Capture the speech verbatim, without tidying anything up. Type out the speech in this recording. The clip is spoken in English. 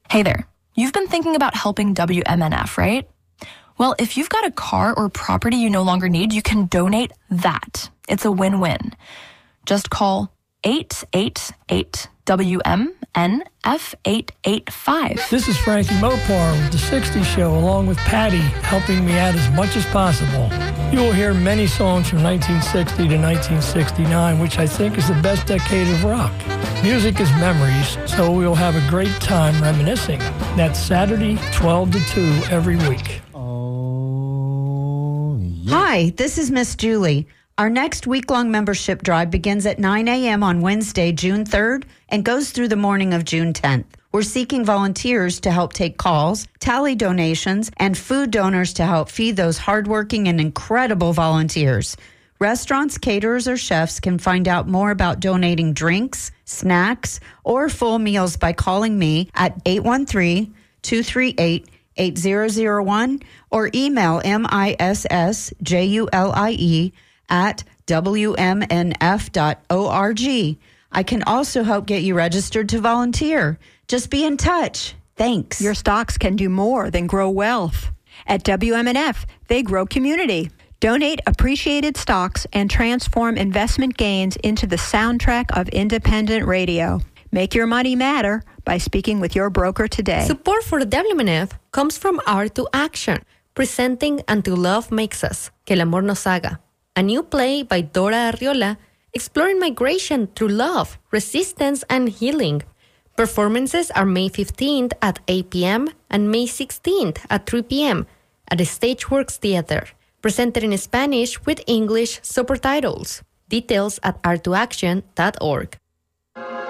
Hey there. You've been thinking about helping W M N F, right? Well, if you've got a car or property you no longer need, you can donate that. It's a win-win. Just call eight eight eight W M N F eight eight five. This is Frankie Mopar with The sixties Show, along with Patty, helping me out as much as possible. You will hear many songs from nineteen sixty to nineteen sixty-nine, which I think is the best decade of rock. Music is memories, so we'll have a great time reminiscing. That's Saturday, twelve to two every week. Oh, yeah. Hi, this is Miss Julie. Our next week-long membership drive begins at nine a.m. on Wednesday, June third, and goes through the morning of June tenth. We're seeking volunteers to help take calls, tally donations, and food donors to help feed those hardworking and incredible volunteers. Restaurants, caterers, or chefs can find out more about donating drinks, snacks, or full meals by calling me at eight one three, two three eight, eight zero zero one or email M I S S J U L I E at W M N F dot org. I can also help get you registered to volunteer. Just be in touch. Thanks. Your stocks can do more than grow wealth. At W M N F, they grow community. Donate appreciated stocks and transform investment gains into the soundtrack of independent radio. Make your money matter by speaking with your broker today. Support for W M N F comes from Art to Action, presenting Until Love Makes Us, Que el Amor Nos Haga, a new play by Dora Arriola exploring migration through love, resistance, and healing. Performances are May fifteenth at eight p.m. and May sixteenth at three p.m. at the Stageworks Theater, presented in Spanish with English subtitles. Details at art to action dot org.